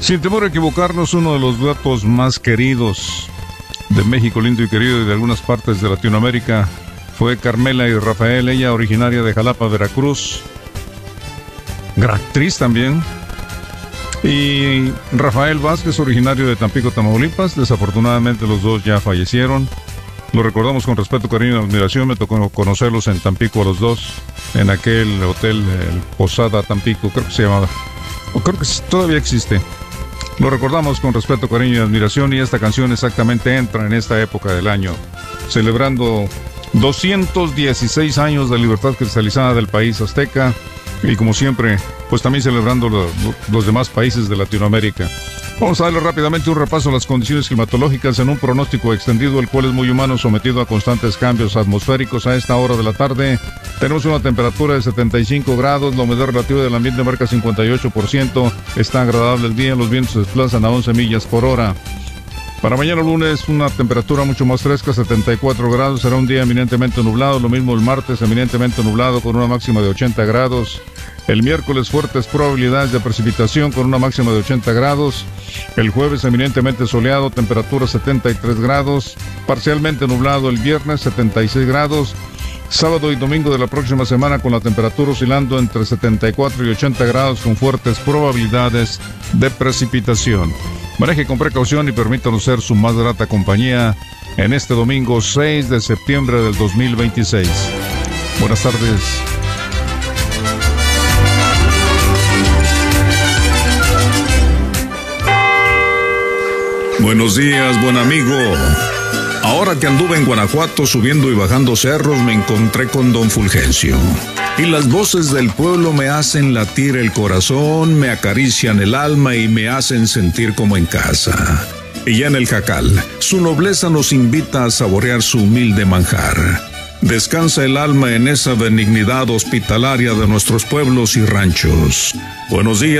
Sin temor a equivocarnos, uno de los gatos más queridos de México lindo y querido y de algunas partes de Latinoamérica fue Carmela y Rafael, ella originaria de Jalapa, Veracruz, gran actriz también, y Rafael Vázquez, originario de Tampico, Tamaulipas. Desafortunadamente los dos ya fallecieron. Lo recordamos con respeto, cariño y admiración. Me tocó conocerlos en Tampico a los dos, en aquel hotel, el Posada Tampico, creo que se llamaba, o creo que todavía existe. Lo recordamos con respeto, cariño y admiración, y esta canción exactamente entra en esta época del año, celebrando 216 años de libertad cristalizada del país azteca, y como siempre, pues también celebrando los demás países de Latinoamérica. Vamos a darle rápidamente un repaso a las condiciones climatológicas en un pronóstico extendido, el cual es muy humano, sometido a constantes cambios atmosféricos. A esta hora de la tarde tenemos una temperatura de 75 grados, la humedad relativa del ambiente marca 58%, está agradable el día, los vientos se desplazan a 11 millas por hora. Para mañana lunes, una temperatura mucho más fresca, 74 grados, será un día eminentemente nublado, lo mismo el martes, eminentemente nublado con una máxima de 80 grados. El miércoles, fuertes probabilidades de precipitación con una máxima de 80 grados. El jueves, eminentemente soleado, temperatura 73 grados. Parcialmente nublado el viernes, 76 grados. Sábado y domingo de la próxima semana con la temperatura oscilando entre 74 y 80 grados con fuertes probabilidades de precipitación. Maneje con precaución y permítanos ser su más grata compañía en este domingo 6 de septiembre del 2026. Buenas tardes. Buenos días, buen amigo. Ahora que anduve en Guanajuato subiendo y bajando cerros, me encontré con don Fulgencio. Y las voces del pueblo me hacen latir el corazón, me acarician el alma y me hacen sentir como en casa. Y ya en el Jacal, su nobleza nos invita a saborear su humilde manjar. Descansa el alma en esa benignidad hospitalaria de nuestros pueblos y ranchos. Buenos días.